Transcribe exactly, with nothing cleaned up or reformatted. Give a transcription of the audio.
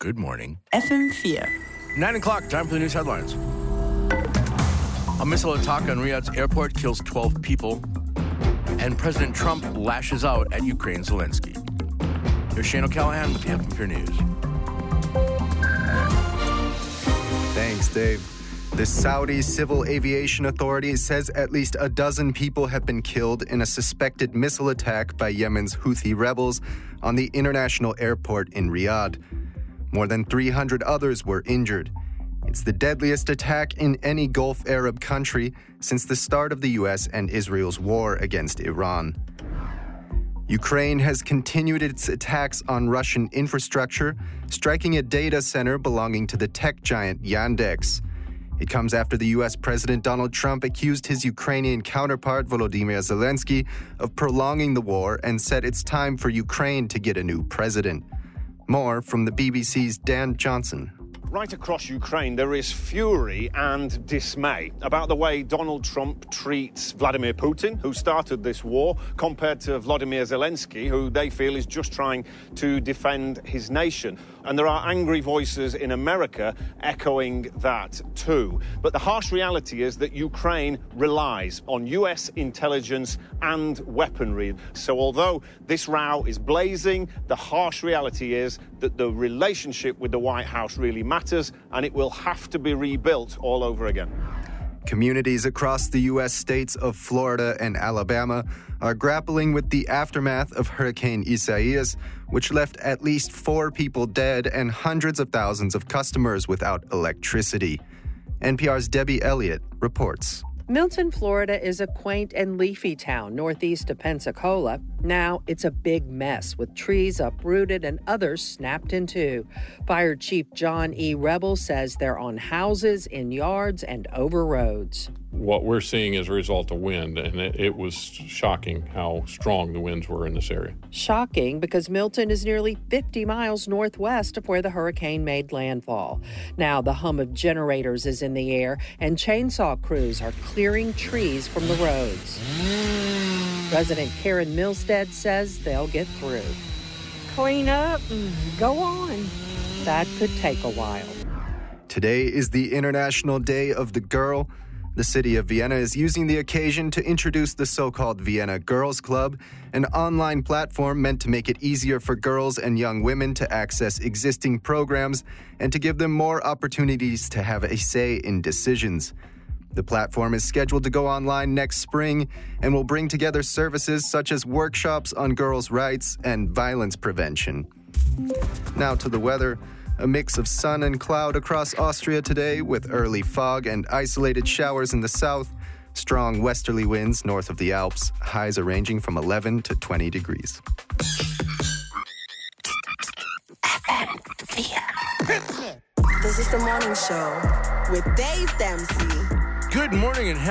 Good morning. F M four. Nine o'clock, time for the news headlines. A missile attack on Riyadh's airport kills twelve people, and President Trump lashes out at Ukraine's Zelensky. Here's Shane O'Callaghan with the F M four News. Thanks, Dave. The Saudi Civil Aviation Authority says at least a dozen people have been killed in a suspected missile attack by Yemen's Houthi rebels on the international airport in Riyadh. More than three hundred others were injured. It's the deadliest attack in any Gulf Arab country since the start of the U S and Israel's war against Iran. Ukraine has continued its attacks on Russian infrastructure, striking a data center belonging to the tech giant Yandex. It comes after the U S President Donald Trump accused his Ukrainian counterpart Volodymyr Zelensky of prolonging the war and said it's time for Ukraine to get a new president. More from the B B C's Dan Johnson. Right across Ukraine, there is fury and dismay about the way Donald Trump treats Vladimir Putin, who started this war, compared to Volodymyr Zelensky, who they feel is just trying to defend his nation. And there are angry voices in America echoing that too. But the harsh reality is that Ukraine relies on U S intelligence and weaponry. So although this row is blazing, the harsh reality is that the relationship with the White House really matters, and it will have to be rebuilt all over again. Communities across the U S states of Florida and Alabama are grappling with the aftermath of Hurricane Isaias, which left at least four people dead and hundreds of thousands of customers without electricity. N P R's Debbie Elliott reports. Milton, Florida is a quaint and leafy town northeast of Pensacola. Now it's a big mess with trees uprooted and others snapped in two. Fire Chief John E. Rebel says they're on houses, in yards, and over roads. What we're seeing is a result of wind, and it, it was shocking how strong the winds were in this area. Shocking because Milton is nearly fifty miles northwest of where the hurricane made landfall. Now the hum of generators is in the air, and chainsaw crews are clearing trees from the roads. President Karen Milstead says they'll get through. Clean up and go on. That could take a while. Today is the International Day of the Girl. The city of Vienna is using the occasion to introduce the so-called Vienna Girls Club, an online platform meant to make it easier for girls and young women to access existing programs and to give them more opportunities to have a say in decisions. The platform is scheduled to go online next spring and will bring together services such as workshops on girls' rights and violence prevention. Now to the weather. A mix of sun and cloud across Austria today with early fog and isolated showers in the south. Strong westerly winds north of the Alps. Highs are ranging from eleven to twenty degrees. This is the morning show with Dave Dempsey. Good morning and